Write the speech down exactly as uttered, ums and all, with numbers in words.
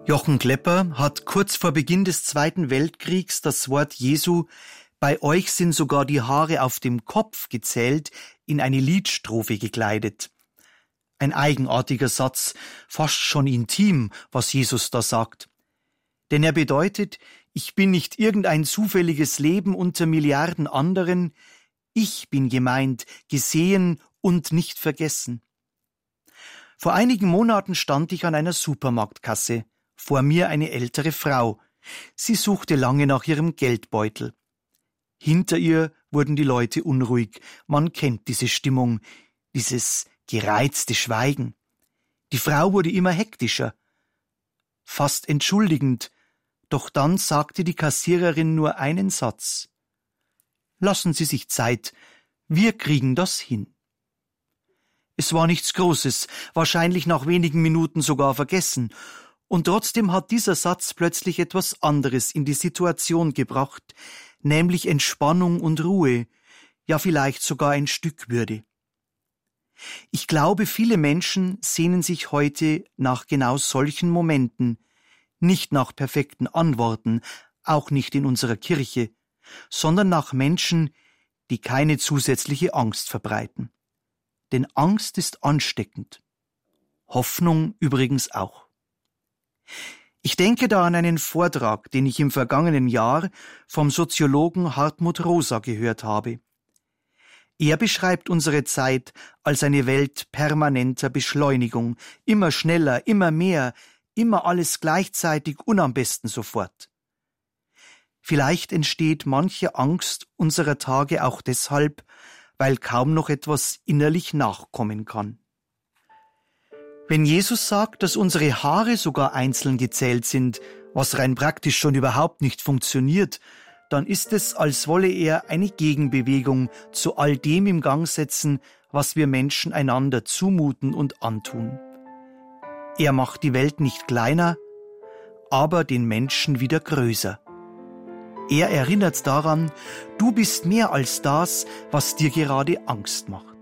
Jochen Klepper hat kurz vor Beginn des Zweiten Weltkriegs das Wort Jesu „Bei euch sind sogar die Haare auf dem Kopf gezählt" in eine Liedstrophe gekleidet. Ein eigenartiger Satz, fast schon intim, was Jesus da sagt. Denn er bedeutet, ich bin nicht irgendein zufälliges Leben unter Milliarden anderen, ich bin gemeint, gesehen und nicht vergessen. Vor einigen Monaten stand ich an einer Supermarktkasse. Vor mir eine ältere Frau. Sie suchte lange nach ihrem Geldbeutel. Hinter ihr wurden die Leute unruhig. Man kennt diese Stimmung, dieses gereizte Schweigen. Die Frau wurde immer hektischer, fast entschuldigend, doch dann sagte die Kassiererin nur einen Satz. Lassen Sie sich Zeit, wir kriegen das hin. Es war nichts Großes, wahrscheinlich nach wenigen Minuten sogar vergessen, und trotzdem hat dieser Satz plötzlich etwas anderes in die Situation gebracht, nämlich Entspannung und Ruhe, ja vielleicht sogar ein Stück Würde. Ich glaube, viele Menschen sehnen sich heute nach genau solchen Momenten, nicht nach perfekten Antworten, auch nicht in unserer Kirche, sondern nach Menschen, die keine zusätzliche Angst verbreiten. Denn Angst ist ansteckend. Hoffnung übrigens auch. Ich denke da an einen Vortrag, den ich im vergangenen Jahr vom Soziologen Hartmut Rosa gehört habe. Er beschreibt unsere Zeit als eine Welt permanenter Beschleunigung, immer schneller, immer mehr, immer alles gleichzeitig und am besten sofort. Vielleicht entsteht manche Angst unserer Tage auch deshalb, weil kaum noch etwas innerlich nachkommen kann. Wenn Jesus sagt, dass unsere Haare sogar einzeln gezählt sind, was rein praktisch schon überhaupt nicht funktioniert, dann ist es, als wolle er eine Gegenbewegung zu all dem im Gang setzen, was wir Menschen einander zumuten und antun. Er macht die Welt nicht kleiner, aber den Menschen wieder größer. Er erinnert daran, du bist mehr als das, was dir gerade Angst macht.